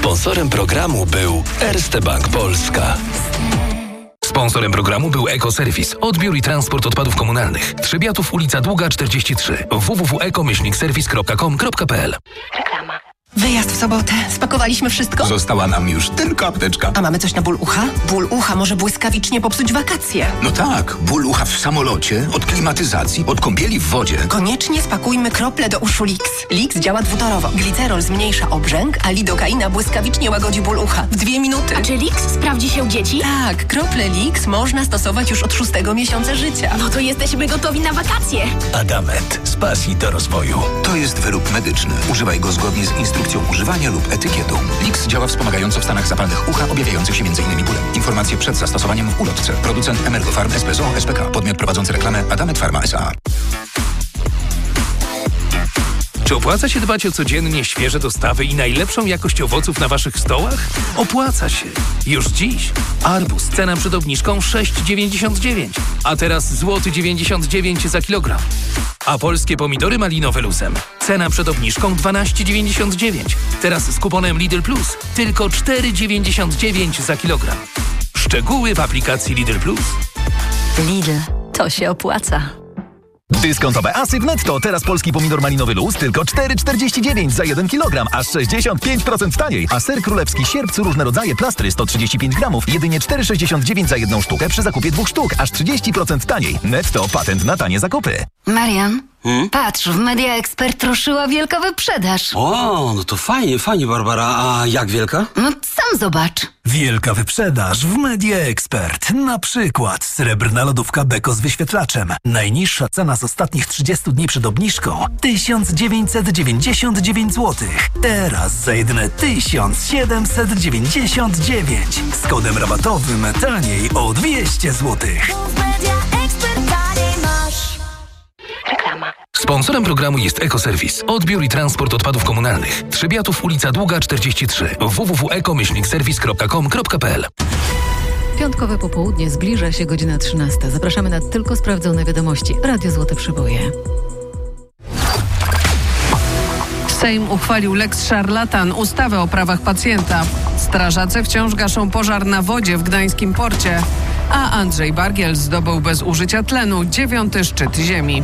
Sponsorem programu był Erste Bank Polska. Sponsorem programu był Ekoserwis. Odbiór i transport odpadów komunalnych. Trzebiatów, ulica Długa 43. www.eko-serwis.com.pl. Reklama. Wyjazd w sobotę. Spakowaliśmy wszystko? Została nam już tylko apteczka. A mamy coś na ból ucha? Ból ucha może błyskawicznie popsuć wakacje. No tak, ból ucha w samolocie, od klimatyzacji, od kąpieli w wodzie. Koniecznie spakujmy krople do uszu Lix. Lix działa dwutorowo. Glicerol zmniejsza obrzęk, a lidokaina błyskawicznie łagodzi ból ucha. W 2 minuty. A czy Lix sprawdzi się u dzieci? Tak, krople Lix można stosować już od 6 miesiąca życia. No to jesteśmy gotowi na wakacje. Adamant. Z pasji do rozwoju. To jest wyrób medyczny. Używaj go zgodnie z instrukcją używania lub etykietą. Lix działa wspomagająco w stanach zapalnych ucha, objawiających się m.in. bólem. Informacje przed zastosowaniem w ulotce. Producent Emergofarm S.P.Z.O. S.P.K. Podmiot prowadzący reklamę Adamant Pharma S.A. Czy opłaca się dbać o codziennie świeże dostawy i najlepszą jakość owoców na waszych stołach? Opłaca się. Już dziś. Arbuz, cena przed obniżką 6,99, a teraz złoty 99 za kilogram. A polskie pomidory malinowe luzem. Cena przed obniżką 12,99. Teraz z kuponem Lidl Plus tylko 4,99 za kilogram. Szczegóły w aplikacji Lidl Plus. Lidl, to się opłaca. Dyskontowe asy w Netto. Teraz polski pomidor malinowy luz tylko 4,49 za 1 kg, aż 65% taniej. A ser królewski sierpcu różne rodzaje plastry 135 gramów, jedynie 4,69 za 1 sztukę przy zakupie 2 sztuk, aż 30% taniej. Netto, patent na tanie zakupy. Marian, patrz, w Media Expert ruszyła wielka wyprzedaż. O, no to fajnie, Barbara. A jak wielka? No sam zobacz. Wielka wyprzedaż w Media Expert. Na przykład srebrna lodówka Beko z wyświetlaczem. Najniższa cena z ostatnich 30 dni przed obniżką 1999 zł. Teraz za jedyne 1799. Z kodem rabatowym taniej o 200 zł. Reklama. Sponsorem programu jest Ekoserwis. Odbiór i transport odpadów komunalnych. Trzebiatów, ulica Długa 43. www.eko-serwis.com.pl. Piątkowe popołudnie, zbliża się godzina 13. Zapraszamy na tylko sprawdzone wiadomości. Radio Złote Przyboje. Sejm uchwalił Lex Szarlatan, ustawę o prawach pacjenta. Strażacy wciąż gaszą pożar na wodzie w gdańskim porcie. A Andrzej Bargiel zdobył bez użycia tlenu 9. szczyt ziemi.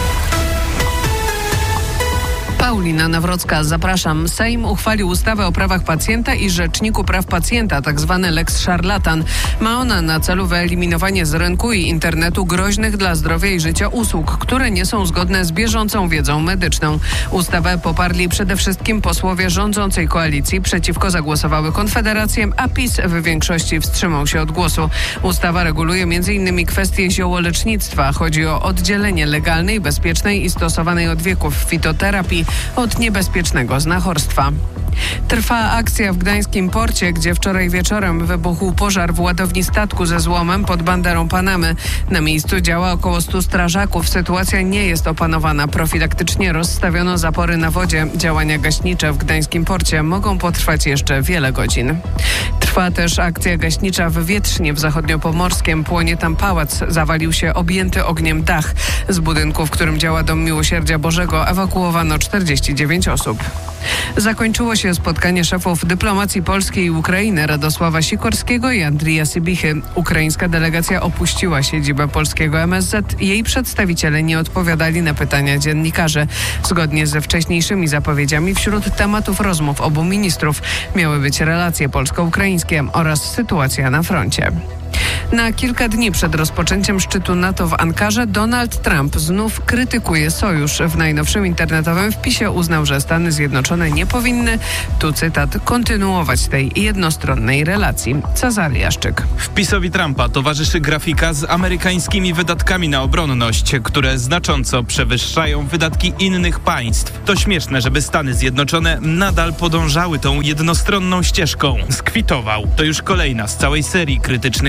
Paulina Nawrocka, zapraszam. Sejm uchwalił ustawę o prawach pacjenta i Rzeczniku Praw Pacjenta, tzw. Lex Szarlatan. Ma ona na celu wyeliminowanie z rynku i internetu groźnych dla zdrowia i życia usług, które nie są zgodne z bieżącą wiedzą medyczną. Ustawę poparli przede wszystkim posłowie rządzącej koalicji. Przeciwko zagłosowały Konfederację, a PiS w większości wstrzymał się od głosu. Ustawa reguluje m.in. kwestie ziołolecznictwa. Chodzi o oddzielenie legalnej, bezpiecznej i stosowanej od wieków fitoterapii od niebezpiecznego znachorstwa. Trwa akcja w gdańskim porcie, gdzie wczoraj wieczorem wybuchł pożar w ładowni statku ze złomem pod banderą Panamy. Na miejscu działa około 100 strażaków. Sytuacja nie jest opanowana. Profilaktycznie rozstawiono zapory na wodzie. Działania gaśnicze w gdańskim porcie mogą potrwać jeszcze wiele godzin. Trwa też akcja gaśnicza w Wietrznie w zachodniopomorskiem. Płonie tam pałac. Zawalił się objęty ogniem dach. Z budynku, w którym działa Dom Miłosierdzia Bożego, ewakuowano 49 osób. Zakończyło się spotkanie szefów dyplomacji polskiej i Ukrainy Radosława Sikorskiego i Andrija Sybichy. Ukraińska delegacja opuściła siedzibę polskiego MSZ. Jej przedstawiciele nie odpowiadali na pytania dziennikarzy. Zgodnie ze wcześniejszymi zapowiedziami wśród tematów rozmów obu ministrów miały być relacje polsko-ukraińskie oraz sytuacja na froncie. Na kilka dni przed rozpoczęciem szczytu NATO w Ankarze Donald Trump znów krytykuje sojusz. W najnowszym internetowym wpisie uznał, że Stany Zjednoczone nie powinny, tu cytat, kontynuować tej jednostronnej relacji. Cezary Jaszczyk. Wpisowi Trumpa towarzyszy grafika z amerykańskimi wydatkami na obronność, które znacząco przewyższają wydatki innych państw. To śmieszne, żeby Stany Zjednoczone nadal podążały tą jednostronną ścieżką. Skwitował. To już kolejna z całej serii krytycznych wypowiedzi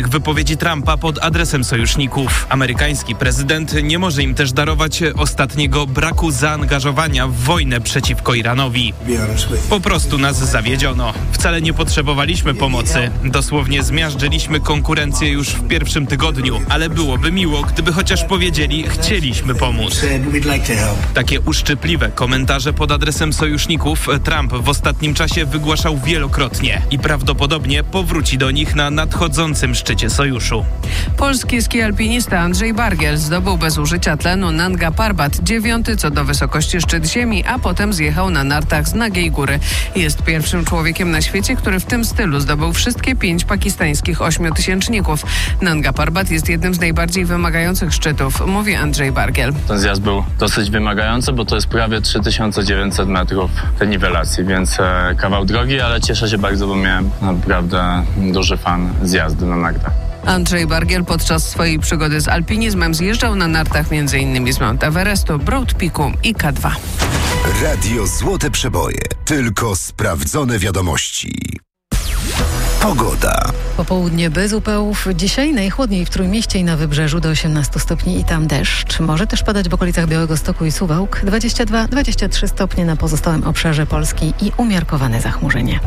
wypowiedzi Trumpa pod adresem sojuszników. Amerykański prezydent nie może im też darować ostatniego braku zaangażowania w wojnę przeciwko Iranowi. Po prostu nas zawiedziono. Wcale nie potrzebowaliśmy pomocy. Dosłownie zmiażdżyliśmy konkurencję już w pierwszym tygodniu, ale byłoby miło, gdyby chociaż powiedzieli, chcieliśmy pomóc. Takie uszczypliwe komentarze pod adresem sojuszników Trump w ostatnim czasie wygłaszał wielokrotnie i prawdopodobnie powróci do nich na nadchodzącym szczycie sojuszu. Polski ski-alpinista Andrzej Bargiel zdobył bez użycia tlenu Nanga Parbat 9. co do wysokości szczyt ziemi, a potem zjechał na nartach z Nagiej Góry. Jest pierwszym człowiekiem na świecie, który w tym stylu zdobył wszystkie 5 pakistańskich 8-tysięczników. Nanga Parbat jest jednym z najbardziej wymagających szczytów, mówi Andrzej Bargiel. Ten zjazd był dosyć wymagający, bo to jest prawie 3900 metrów niwelacji, więc kawał drogi, ale cieszę się bardzo, bo miałem naprawdę duży fan zjazdu na nartach. Andrzej Bargiel podczas swojej przygody z alpinizmem zjeżdżał na nartach m.in. z Mount Everestu, Broad Peaku i K2. Radio Złote Przeboje. Tylko sprawdzone wiadomości. Pogoda. Popołudnie bez upałów. Dzisiaj najchłodniej w Trójmieście i na Wybrzeżu do 18 stopni i tam deszcz. Może też padać w okolicach Białegostoku i Suwałk. 22-23 stopnie na pozostałym obszarze Polski i umiarkowane zachmurzenie.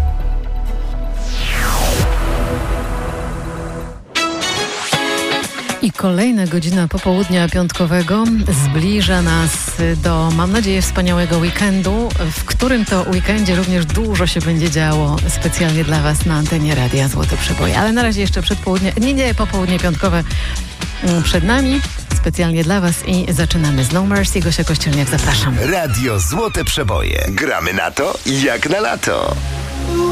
I kolejna godzina popołudnia piątkowego zbliża nas do, mam nadzieję, wspaniałego weekendu, w którym to weekendzie również dużo się będzie działo specjalnie dla Was na antenie Radia Złote Przeboje. Ale na razie jeszcze popołudnie piątkowe przed nami, specjalnie dla Was i zaczynamy z No Mercy. Gosia Kościelniak, zapraszam. Radio Złote Przeboje. Gramy na to jak na lato.